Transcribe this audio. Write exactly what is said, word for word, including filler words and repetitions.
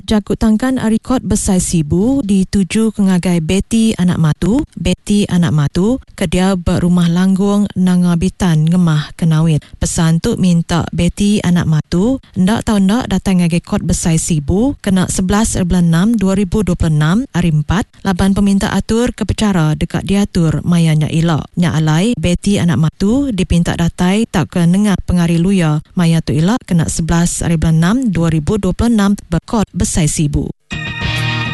Jakut tangkan rekod besar sibu dituju ke ngagai Betty anak matu. Betty anak matu kedia berumah langgung nangabitan ngemah kenawit. Pesan tu minta Betty anak matu ndak tahu ndak datang ngagai kod besar sibu kena sebelas bulan enam dua ribu dua puluh enam hari empat laban peminta atur kepecara dekat diatur mayanya ilak. Nya alai Betty anak matu dipinta datai tak ke nengah pengari luya maya tu ilak kena sebelas bulan enam dua ribu dua puluh enam berkod besar sibu.